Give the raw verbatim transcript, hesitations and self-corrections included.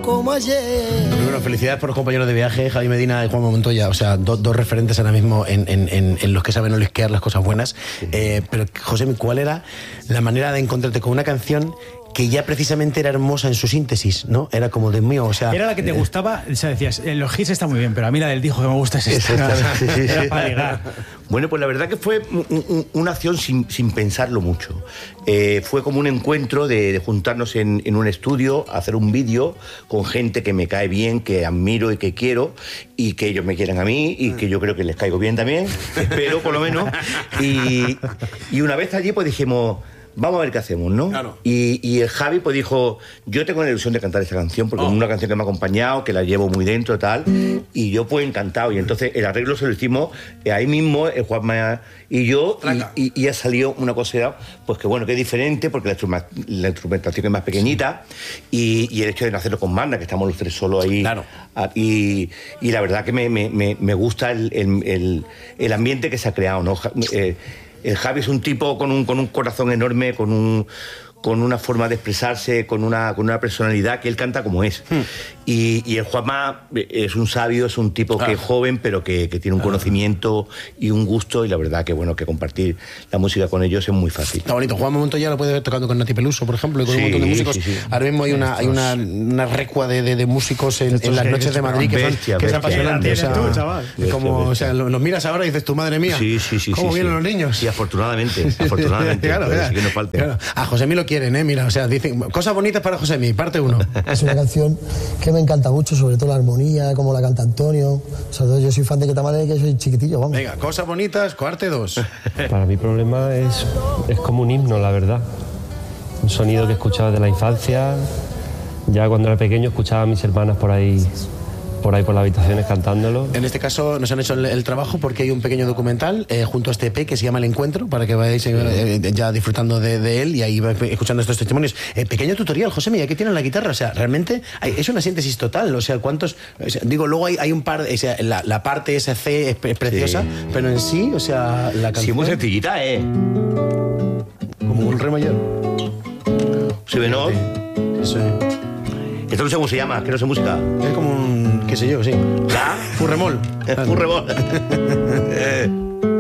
como ayer. Bueno, felicidades por los compañeros de viaje, Javi Medina y Juanma Montoya, o sea, do, dos referentes ahora mismo en, en, en, en los que saben olisquear las cosas buenas. Sí. Eh, pero, José, ¿cuál era la manera de encontrarte con una canción que ya precisamente era hermosa en su síntesis, ¿no? Era como de mío, o sea... Era la que te eh, gustaba, o sea, decías, los hits está muy bien, pero a mí la del dijo que me gusta es esta. Sí, sí, era sí. para ligar. Bueno, pues la verdad que fue un, un, una acción sin, sin pensarlo mucho. Eh, fue como un encuentro de, de juntarnos en, en un estudio, hacer un vídeo con gente que me cae bien, que admiro y que quiero, y que ellos me quieren a mí, y que yo creo que les caigo bien también, espero por lo menos. Y, y una vez allí pues dijimos... Vamos a ver qué hacemos, ¿no? Claro. Y, y el Javi pues dijo, yo tengo la ilusión de cantar esta canción porque oh. es una canción que me ha acompañado, que la llevo muy dentro, tal, y yo pues encantado. Y entonces el arreglo se lo hicimos ahí mismo, el Juanma y yo, y, y, y ha salido una cosa, pues que bueno, que es diferente, porque la, la instrumentación es más pequeñita, y, y el hecho de no hacerlo con banda, que estamos los tres solos ahí. Claro. Y, y la verdad que me, me, me, me gusta el, el, el, el ambiente que se ha creado, ¿no? Eh, El Javi es un tipo con un, con un corazón enorme, con un, con una forma de expresarse, con una, con una personalidad que él canta como es. Hmm. Y, y el Juanma es un sabio, es un tipo ah. que es joven, pero que, que tiene un ah. conocimiento y un gusto, y la verdad que bueno, que compartir la música con ellos es muy fácil. Está bonito. Juanma Montoya lo puede ver tocando con Nati Peluso, por ejemplo, y con sí, un montón de músicos. Sí, sí. Ahora mismo hay una, hay una, una recua de, de, de músicos en, en las noches de Madrid que, bestia, son, que es apasionante. O sea, tú, chaval. Bestia, como, bestia. O sea, los miras ahora y dices, tu madre mía, sí, sí, sí, ¿cómo sí, vienen sí. los niños? Sí, afortunadamente, afortunadamente. Claro, pero claro, sí que nos falte. Claro. A Josemi lo quieren, ¿eh? Mira, o sea, dicen cosas bonitas para Josemi, parte uno. Es una canción que me encanta mucho, sobre todo la armonía, como la canta Antonio. Sobre todo yo soy fan de que Tamara, que soy chiquitillo, vamos. Venga, cosas bonitas, parte dos. Para mí Problema es, es como un himno, la verdad. Un sonido que he escuchado desde la infancia. Ya cuando era pequeño escuchaba a mis hermanas por ahí... por ahí por las habitaciones cantándolo. En este caso nos han hecho el, el trabajo porque hay un pequeño documental eh, junto a este E P que se llama El Encuentro, para que vayáis eh, ya disfrutando de, de él y ahí vais escuchando estos testimonios. Eh, pequeño tutorial, José, mira, ¿qué tiene la guitarra? O sea, realmente hay, es una síntesis total. O sea, ¿cuántos...? O sea, digo, luego hay, hay un par... O sea, la, la parte esa C es, es preciosa, sí. Pero en sí, o sea, la canción... Sí, muy sencillita, ¿eh? Como un re mayor. Si menor. Eso es. Esto no sé cómo se llama, que no sé música. Es como un... qué sé yo, sí. ¿La? Furremol. Furremol.